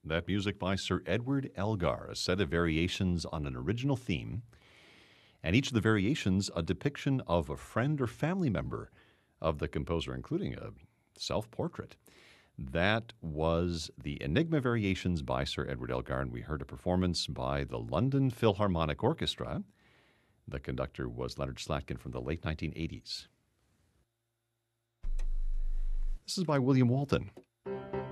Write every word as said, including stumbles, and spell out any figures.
That music by Sir Edward Elgar, a set of variations on an original theme, and each of the variations a depiction of a friend or family member of the composer, including a self-portrait. That was the Enigma Variations by Sir Edward Elgar, and we heard a performance by the London Philharmonic Orchestra. The conductor was Leonard Slatkin from the late nineteen eighties. This is by William Walton.